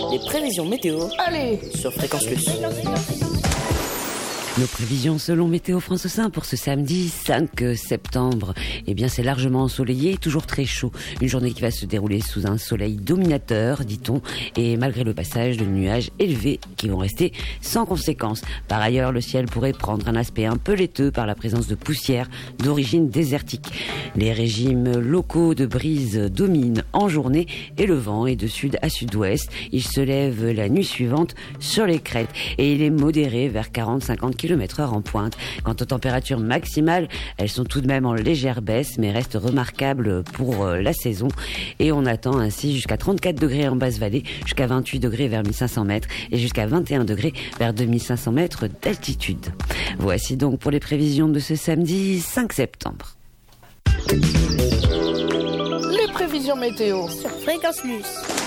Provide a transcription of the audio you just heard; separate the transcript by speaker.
Speaker 1: Les prévisions météo.
Speaker 2: Allez,
Speaker 1: sur Fréquence Plus.
Speaker 3: Nos prévisions selon Météo France 5 pour ce samedi 5 septembre. Eh bien, c'est largement ensoleillé et toujours très chaud. Une journée qui va se dérouler sous un soleil dominateur, dit-on, et malgré le passage de nuages élevés qui vont rester sans conséquence. Par ailleurs, le ciel pourrait prendre un aspect un peu laiteux par la présence de poussière d'origine désertique. Les régimes locaux de brise dominent en journée et le vent est de sud à sud-ouest. Il se lève la nuit suivante sur les crêtes et il est modéré vers 40-50 km/h en pointe. Quant aux températures maximales, elles sont tout de même en légère baisse, mais restent remarquables pour la saison. Et on attend ainsi jusqu'à 34 degrés en basse vallée, jusqu'à 28 degrés vers 1500 mètres et jusqu'à 21 degrés vers 2500 mètres d'altitude. Voici donc pour les prévisions de ce samedi 5 septembre.
Speaker 2: les prévisions météo.
Speaker 4: Sur Fréquence Plus.